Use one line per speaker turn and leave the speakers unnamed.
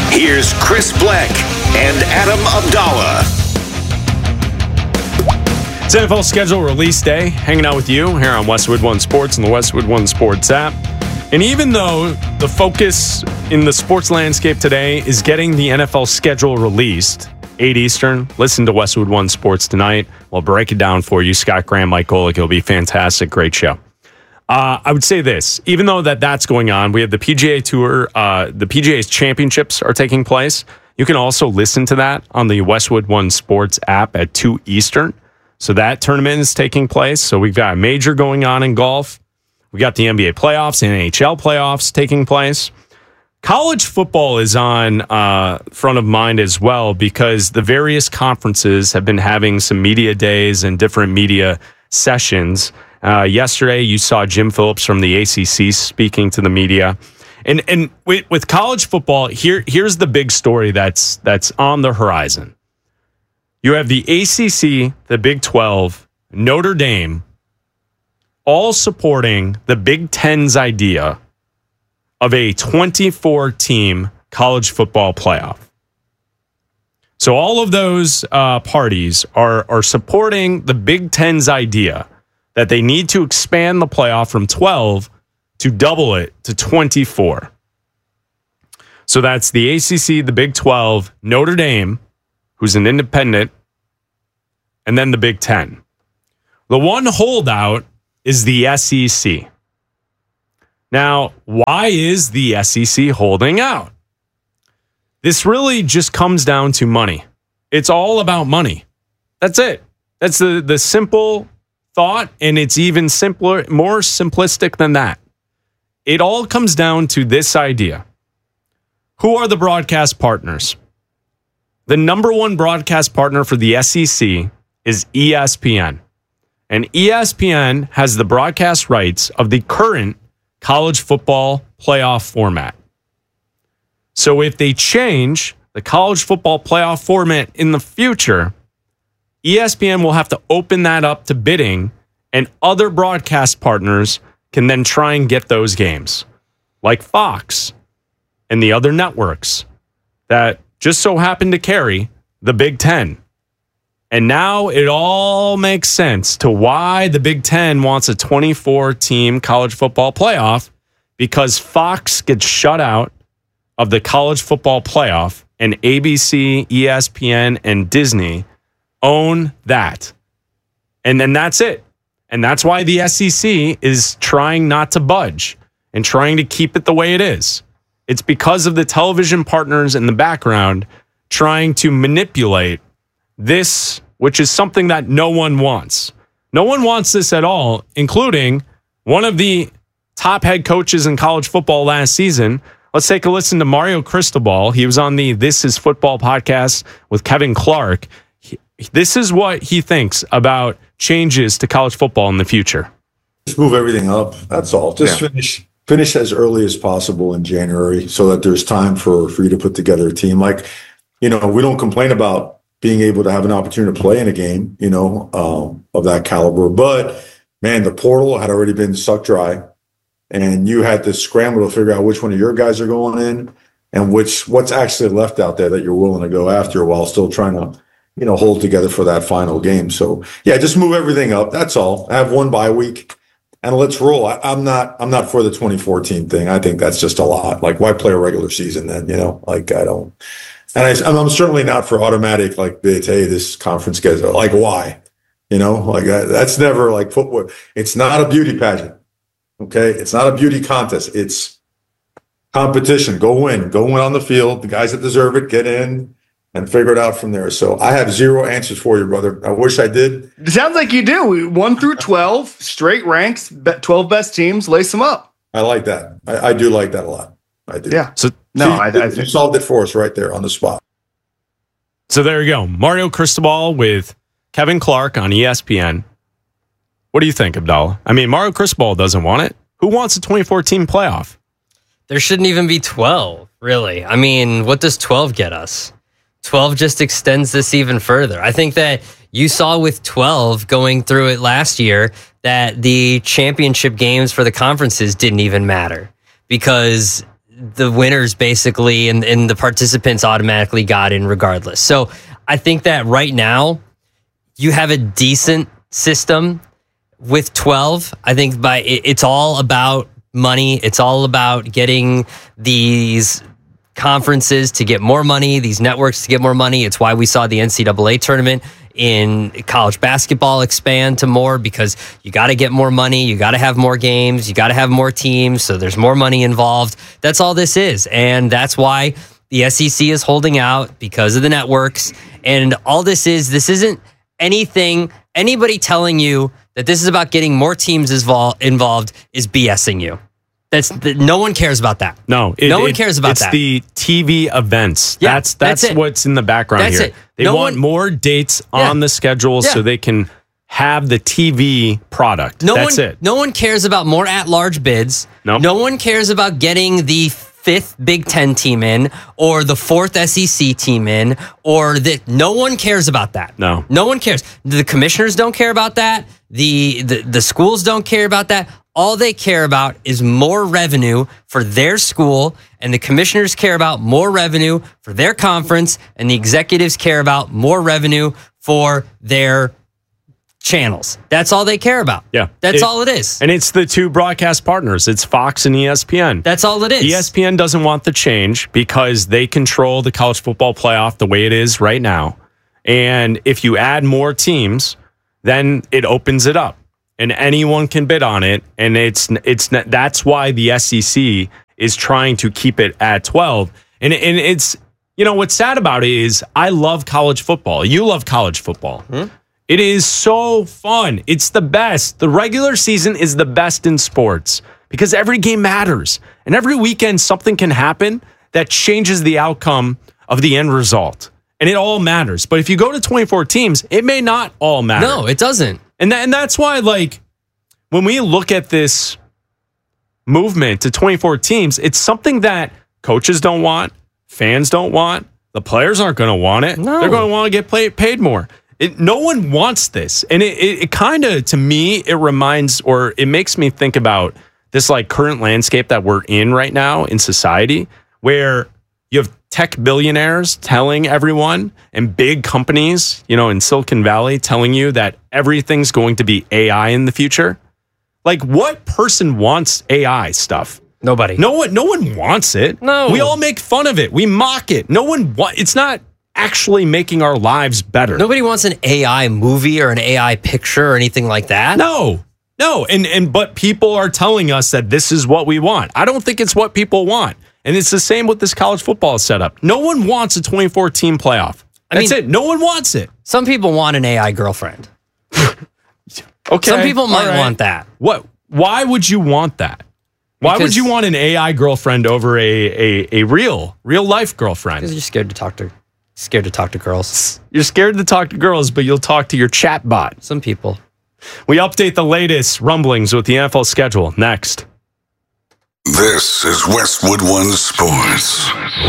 Here's Chris Black and Adam Abdallah.
It's NFL schedule release day. Hanging out with you here on Westwood One Sports and the Westwood One Sports app. And even though the focus in the sports landscape today is getting the NFL schedule released, 8 Eastern, listen to Westwood One Sports tonight. We'll break it down for you. Scott Graham, Mike Golick. It'll be fantastic. Great show. I would say this, even though that's going on, we have the PGA Tour, the PGA's championships are taking place. You can also listen to that on the Westwood One Sports app at 2 Eastern. So that tournament is taking place. So we've got a major going on in golf. We got the NBA playoffs, NHL playoffs taking place. College football is on front of mind as well because the various conferences have been having some media days and different media sessions. Yesterday, you saw Jim Phillips from the ACC speaking to the media. And with college football, here's the big story that's on the horizon. You have the ACC, the Big 12, Notre Dame, all supporting the Big Ten's idea of a 24-team college football playoff. So all of those parties are supporting the Big Ten's idea that they need to expand the playoff from 12 to double it to 24. So that's the ACC, the Big 12, Notre Dame, who's an independent, and then the Big Ten. The one holdout is the SEC. Now, why is the SEC holding out? This really just comes down to money. It's all about money. That's it. That's the simple thought, and it's even simpler, more simplistic than that. It all comes down to this idea. Who are the broadcast partners? The number one broadcast partner for the SEC is ESPN. And ESPN has the broadcast rights of the current college football playoff format. So if they change the college football playoff format in the future, ESPN will have to open that up to bidding, and other broadcast partners can then try and get those games, like Fox and the other networks that just so happen to carry the Big Ten. And now it all makes sense to why the Big Ten wants a 24-team college football playoff, because Fox gets shut out of the college football playoff, and ABC, ESPN, and Disney own that. And then that's it. And that's why the SEC is trying not to budge and trying to keep it the way it is. It's because of the television partners in the background trying to manipulate this, which is something that no one wants. No one wants this at all, including one of the top head coaches in college football last season. Let's take a listen to Mario Cristobal. He was on the This Is Football podcast with Kevin Clark. This is what he thinks about changes to college football in the future.
Just move everything up. That's all. Just finish as early as possible in January so that there's time for you to put together a team. Like, we don't complain about being able to have an opportunity to play in a game, of that caliber. But, man, the portal had already been sucked dry, and you had to scramble to figure out which one of your guys are going in and what's actually left out there that you're willing to go after while still trying to hold together for that final game. So yeah, just move everything up. That's all. I have one bye week and let's roll. I'm not for the 2014 thing. I think that's just a lot. Like, why play a regular season then? I don't. And I'm certainly not for automatic, like, hey, this conference gets, like, why? That's never like football. It's not a beauty pageant. Okay. It's not a beauty contest. It's competition. Go win on the field. The guys that deserve it, get in and figure it out from there. So I have zero answers for you, brother. I wish I did.
It sounds like you do. 1 through 12, straight ranks, 12 best teams, lace them up.
I like that. I do like that a lot. I do.
Yeah.
So
I
you solved it for us right there on the spot.
So there you go. Mario Cristobal with Kevin Clark on ESPN. What do you think, Abdallah? I mean, Mario Cristobal doesn't want it. Who wants a 24-team playoff?
There shouldn't even be 12, really. I mean, what does 12 get us? 12 just extends this even further. I think that you saw with 12 going through it last year that the championship games for the conferences didn't even matter because the winners basically and the participants automatically got in regardless. So I think that right now you have a decent system with 12. I think it's all about money. It's all about getting these conferences to get more money, these networks to get more money. It's why we saw the NCAA tournament in college basketball expand to more, because you got to get more money. You got to have more games. You got to have more teams. So there's more money involved. That's all this is. And that's why the SEC is holding out, because of the networks. And all this isn't anything, anybody telling you that this is about getting more teams involved is BSing you. No one cares about that.
No,
no one cares about that.
It's the TV events.
Yeah,
that's what's in the background
that's
here.
It.
They want more dates on the schedule so they can have the TV product. That's it.
No one cares about more at-large bids.
Nope.
No one cares about getting the 5th Big Ten team in or the 4th SEC team in or that. No one cares about that.
No
one cares. The commissioners don't care about that. The schools don't care about that. All they care about is more revenue for their school, and the commissioners care about more revenue for their conference, and the executives care about more revenue for their channels. That's all they care about.
Yeah.
That's all it is.
And it's the two broadcast partners. It's Fox and ESPN.
That's all it is.
ESPN doesn't want the change because they control the college football playoff the way it is right now. And if you add more teams, then it opens it up. And anyone can bid on it, and that's why the SEC is trying to keep it at 12. And it's, what's sad about it is I love college football. You love college football. It is so fun. It's the best. The regular season is the best in sports because every game matters, and every weekend something can happen that changes the outcome of the end result, and it all matters. But if you go to 24 teams, it may not all matter.
No, it doesn't.
And that's why, when we look at this movement to 24 teams, it's something that coaches don't want, fans don't want, the players aren't going to want it.
No.
They're going to want to get paid more. No one wants this. And it kind of, to me, it reminds, or it makes me think about this current landscape that we're in right now in society, where you have tech billionaires telling everyone and big companies, in Silicon Valley telling you that everything's going to be AI in the future. What person wants AI stuff?
Nobody.
No one wants it.
No.
We all make fun of it. We mock it. It's not actually making our lives better.
Nobody wants an AI movie or an AI picture or anything like that.
No. But people are telling us that this is what we want. I don't think it's what people want. And it's the same with this college football setup. No one wants a 24-team playoff. That's it. No one wants it.
Some people want an AI girlfriend.
Okay.
Some people might want that.
What? Why would you want that? Why would you want an AI girlfriend over a real life girlfriend?
Because you're scared to talk to girls.
You're scared to talk to girls, but you'll talk to your chat bot.
Some people.
We update the latest rumblings with the NFL schedule next.
This is Westwood One Sports.